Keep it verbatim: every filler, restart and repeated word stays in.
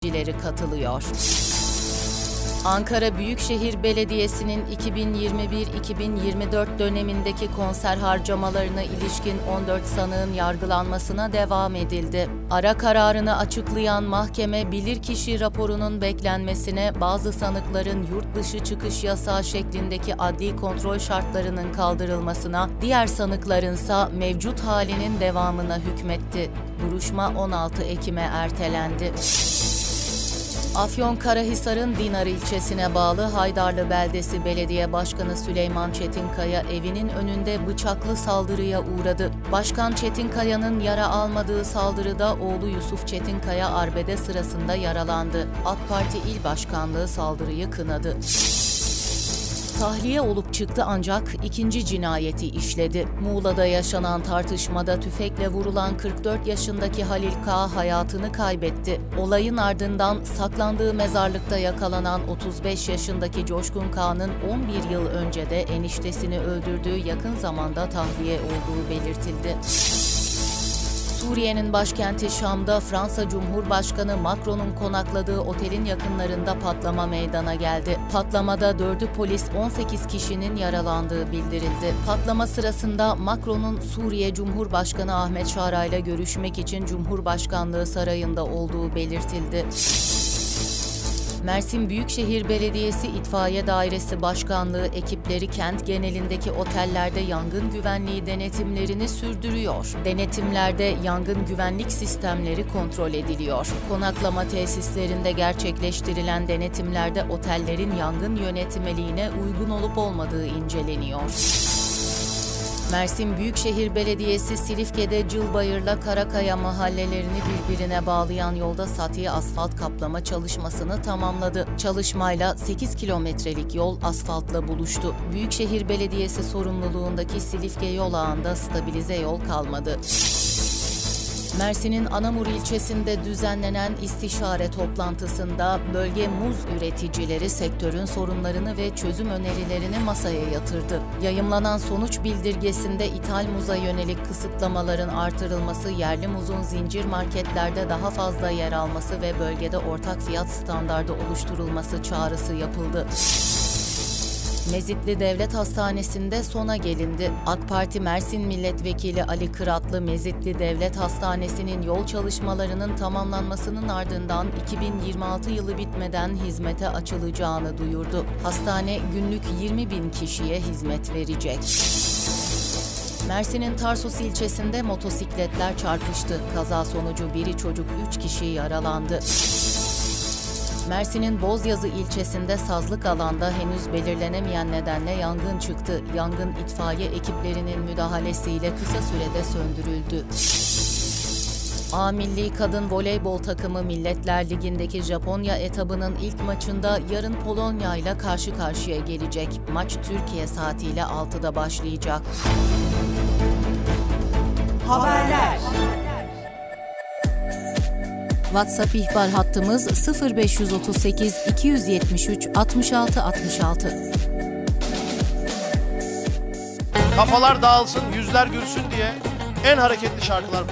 yöneticileri katılıyor. Ankara Büyükşehir Belediyesi'nin iki bin yirmi bir iki bin yirmi dört dönemindeki konser harcamalarına ilişkin on dört sanığın yargılanmasına devam edildi. Ara kararını açıklayan mahkeme, bilirkişi raporunun beklenmesine, bazı sanıkların yurt dışı çıkış yasağı şeklindeki adli kontrol şartlarının kaldırılmasına, diğer sanıklarınsa mevcut halinin devamına hükmetti. Duruşma on altı Ekim'e ertelendi. Afyonkarahisar'ın Dinar ilçesine bağlı Haydarlı Beldesi Belediye Başkanı Süleyman Çetinkaya evinin önünde bıçaklı saldırıya uğradı. Başkan Çetinkaya'nın yara almadığı saldırıda oğlu Yusuf Çetinkaya arbede sırasında yaralandı. AK Parti İl Başkanlığı saldırıyı kınadı. Tahliye olup çıktı ancak ikinci cinayeti işledi. Muğla'da yaşanan tartışmada tüfekle vurulan kırk dört yaşındaki Halil K. hayatını kaybetti. Olayın ardından saklandığı mezarlıkta yakalanan otuz beş yaşındaki Coşkun K'nın on bir yıl önce de eniştesini öldürdüğü yakın zamanda tahliye olduğu belirtildi. Suriye'nin başkenti Şam'da Fransa Cumhurbaşkanı Macron'un konakladığı otelin yakınlarında patlama meydana geldi. Patlamada dördü polis, on sekiz kişinin yaralandığı bildirildi. Patlama sırasında Macron'un Suriye Cumhurbaşkanı Ahmet Şara ile görüşmek için Cumhurbaşkanlığı Sarayı'nda olduğu belirtildi. Mersin Büyükşehir Belediyesi İtfaiye Dairesi Başkanlığı ekipleri kent genelindeki otellerde yangın güvenliği denetimlerini sürdürüyor. Denetimlerde yangın güvenlik sistemleri kontrol ediliyor. Konaklama tesislerinde gerçekleştirilen denetimlerde otellerin yangın yönetmeliğine uygun olup olmadığı inceleniyor. Mersin Büyükşehir Belediyesi Silifke'de Cılbayır'la Karakaya mahallelerini birbirine bağlayan yolda sati asfalt kaplama çalışmasını tamamladı. Çalışmayla sekiz kilometrelik yol asfaltla buluştu. Büyükşehir Belediyesi sorumluluğundaki Silifke yol ağında stabilize yol kalmadı. Mersin'in Anamur ilçesinde düzenlenen istişare toplantısında bölge muz üreticileri sektörün sorunlarını ve çözüm önerilerini masaya yatırdı. Yayımlanan sonuç bildirgesinde ithal muza yönelik kısıtlamaların artırılması, yerli muzun zincir marketlerde daha fazla yer alması ve bölgede ortak fiyat standardı oluşturulması çağrısı yapıldı. Mezitli Devlet Hastanesi'nde sona gelindi. AK Parti Mersin Milletvekili Ali Kıratlı, Mezitli Devlet Hastanesi'nin yol çalışmalarının tamamlanmasının ardından iki bin yirmi altı yılı bitmeden hizmete açılacağını duyurdu. Hastane günlük yirmi bin kişiye hizmet verecek. Mersin'in Tarsus ilçesinde motosikletler çarpıştı. Kaza sonucu biri çocuk, üç kişi yaralandı. Mersin'in Bozyazı ilçesinde sazlık alanda henüz belirlenemeyen nedenle yangın çıktı. Yangın itfaiye ekiplerinin müdahalesiyle kısa sürede söndürüldü. A Milli Kadın Voleybol takımı Milletler Ligi'ndeki Japonya etabının ilk maçında yarın Polonya ile karşı karşıya gelecek. Maç Türkiye saatiyle altıda başlayacak. Haberler. WhatsApp ihbar hattımız sıfır beş otuz sekiz iki yetmiş üç altmış altı altmış altı. Kafalar dağılsın, yüzler gülsün diye en hareketli şarkılar